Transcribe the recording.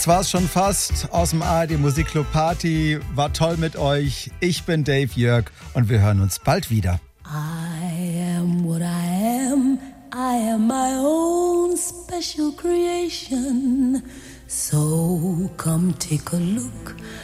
Das war's schon fast aus dem ARD Musikclub Party. War toll mit euch. Ich bin Dave Jörg und wir hören uns bald wieder. I am what I am. I am my own special creation. So come take a look